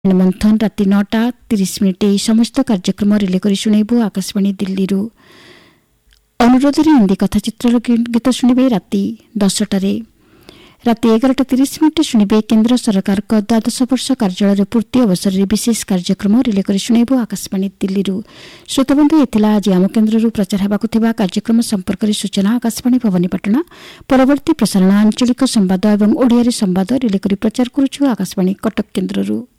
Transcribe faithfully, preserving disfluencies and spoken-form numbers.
मंथन राति नौटा तीस मिनिट समस्त कार्यक्रम रिले कर शुणु आकाशवाणी दिल्ली अनुरोध हिंदी कथाचित्र गीत शुणे राति दसटार राति एगारटा तीस मिनिट शुणे केन्द्र सरकार द्वादश वर्ष कार्यालय पूर्ति अवसर में विशेष कार्यक्रम रिले कर शुणु आकाशवाणी दिल्ली श्रोताबंधु एथिला आज आम केन्द्र प्रचार होगा कार्यक्रम संपर्क में सूचना आकाशवाणी भवानीपाटना परवर्ती प्रसारण आंचलिक संवाद और ओडिया संवाद रिले कर प्रचार करुछु आकाशवाणी कटक केन्द्र।